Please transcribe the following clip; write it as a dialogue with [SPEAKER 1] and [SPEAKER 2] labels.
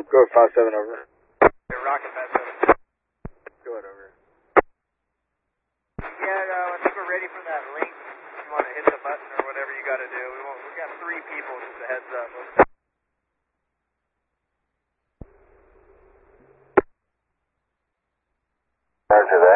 [SPEAKER 1] Go 5-7 over.
[SPEAKER 2] You're rocking 5-7.
[SPEAKER 1] Go ahead over.
[SPEAKER 2] Yeah, I think we're ready for that link. You want to hit the button or whatever you got to do. We got 3 people, just a heads up.
[SPEAKER 3] Roger that.